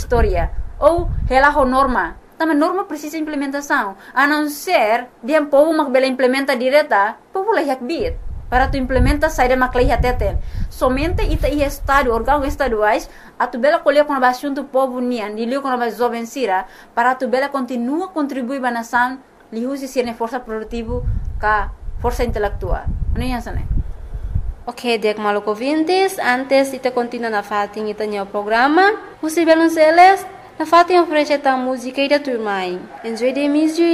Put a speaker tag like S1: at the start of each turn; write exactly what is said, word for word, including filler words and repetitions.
S1: história ou relato norma. Também norma precisa implementação. A não ser dia povo mak bela implementa direta, povo leh bit. Para tu implementa saída mak leh tete. Somente ita i estado órgãos estaduais a tu bela colher com a assunto povo nian, dilio com a jovem sira, para tu bela continua contribuir para a nação, lihu se ser força produtiva ka força intelectual. Não é isso, né?
S2: Ok, dek maluco ouvintes, antes de continuar na fatin ita o programa, você belum seles, na fatin oferece a música e da turma. Enjoy the music.